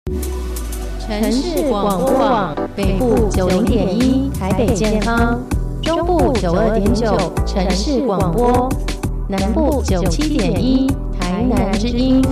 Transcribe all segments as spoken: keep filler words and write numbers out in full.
城市广播网北部九零点一台北健康，中部九二点九城市广播，南部九七点一台南之音。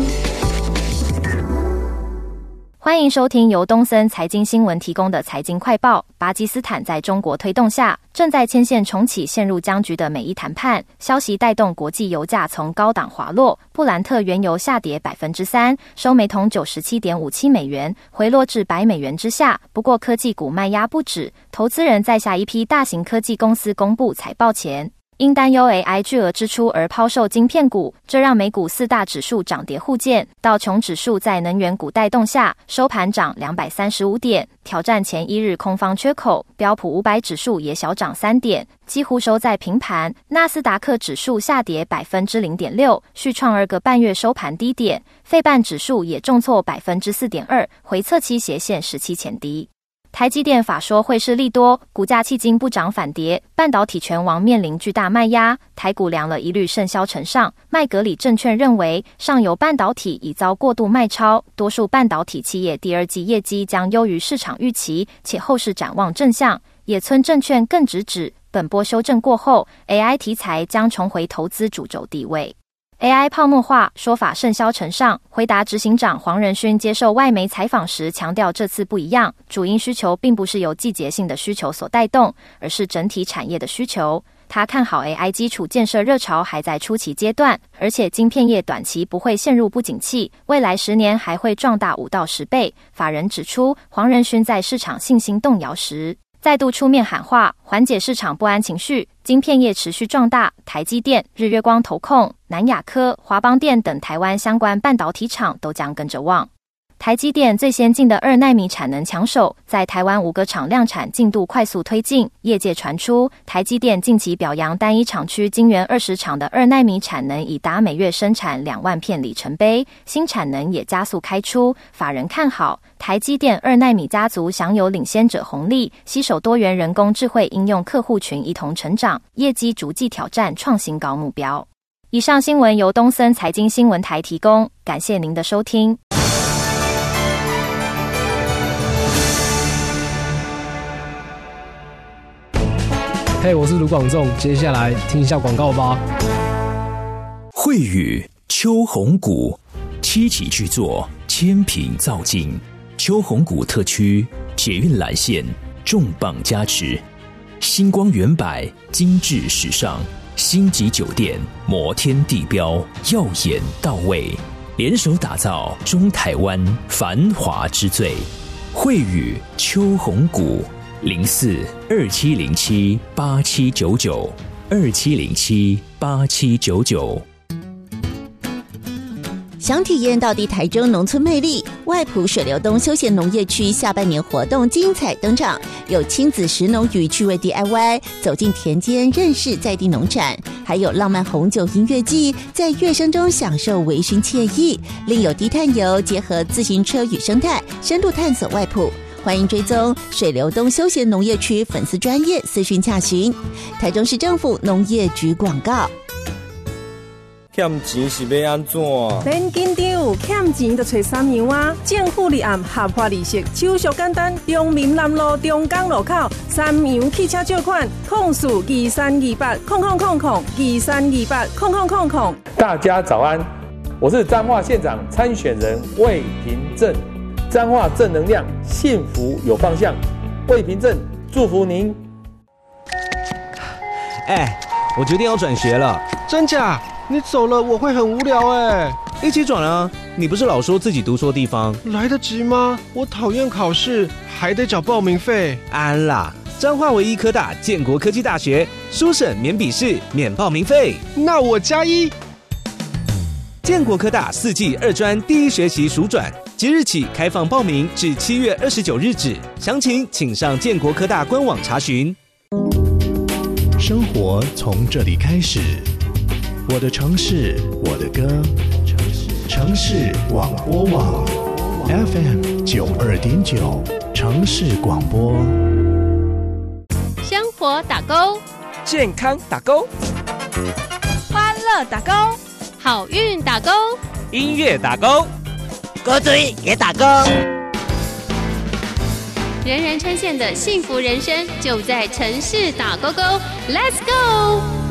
欢迎收听由东森财经新闻提供的财经快报。巴基斯坦在中国推动下，正在牵线重启陷入僵局的美伊谈判。消息带动国际油价从高档滑落，布兰特原油下跌 百分之三， 收每桶 九十七点五七美元，回落至百美元之下。不过科技股卖压不止，投资人在下一批大型科技公司公布财报前，因担忧 A I 巨额支出而抛售晶片股，这让美股四大指数涨跌互见。道琼指数在能源股带动下，收盘涨两百三十五点，挑战前一日空方缺口。标普五百指数也小涨三点，几乎收在平盘。纳斯达克指数下跌 百分之零点六， 续创二个半月收盘低点。费半指数也重挫 百分之四点二， 回测期斜线十七前低。台积电法说会是利多，股价迄今不涨反跌，半导体权王面临巨大卖压，台股凉了一律盛销呈上。麦格理证券认为，上游半导体已遭过度卖超，多数半导体企业第二季业绩将优于市场预期，且后市展望正向。野村证券更直指，本波修正过后 ，A I 题材将重回投资主轴地位。A I 泡沫化说法甚嚣尘上，回答执行长黄仁勋接受外媒采访时强调，这次不一样，主因需求并不是由季节性的需求所带动，而是整体产业的需求。他看好 A I 基础建设热潮还在初期阶段，而且晶片业短期不会陷入不景气，未来十年还会壮大五到十倍。法人指出，黄仁勋在市场信心动摇时，再度出面喊话，缓解市场不安情绪。晶片业持续壮大，台积电、日月光投控、南亚科、华邦电等台湾相关半导体厂都将跟着旺。台积电最先进的二奈米产能抢手，在台湾五个厂量产进度快速推进。业界传出，台积电近期表扬单一厂区晶圆二十厂的二奈米产能已达每月生产两万片里程碑，新产能也加速开出。法人看好台积电二奈米家族享有领先者红利，携手多元人工智慧应用客户群一同成长，业绩逐季挑战创新高目标。以上新闻由东森财经新闻台提供，感谢您的收听。 嘿、hey, 我是卢广仲，接下来听一下广告吧。 惠宇秋红谷七期巨作，千品造景，秋红谷特区捷运蓝线重磅加持，星光远百精致时尚，星级酒店摩天地标耀眼到位，联手打造中台湾繁华之最。惠宇秋红谷零四二七零七八七九九二七零七八七九九。 想体验到底台中农村魅力，外埔水流东休闲农业区下半年活动精彩登场，有亲子食农与趣味 D I Y， 走进田间认识在地农产，还有浪漫红酒音乐季，在乐声中享受微醺惬意，另有低碳游结合自行车与生态，深度探索外埔。欢迎追踪水流东休闲农业区粉丝专页私讯洽询。台中市政府农业局广告。 欠钱是要安怎？ 免紧张，欠钱就找三样啊！政府立案合法利息，手续简单。中民南路中港路口三洋汽车借款，控诉二三二八空空空空二三二八空空空空。 大家早安，我是彰化县长参选人魏平正。彰化正能量，幸福有方向。魏平正祝福您。 哎，我决定要转学了。 真假？你走了我会很无聊哎。 一起转啊！你不是老说自己读错地方？ 来得及吗？我讨厌考试，还得缴报名费。 安啦，彰化唯一科大建国科技大学，书审免笔试，免报名费。 那我加一。 建国科大四季二专第一学期暑转，即日起开放报名至七月二十九日止，详情请上建国科大官网查询。 生活从这里开始，我的城市，我的歌，城市广播网 F M 九二点九，城市广播。 生活打勾， 健康打勾， 欢乐打勾，好运打勾， 音乐打勾， 歌嘴也打勾。 人人称羡的幸福人生就在城市打勾勾 ，Let's go！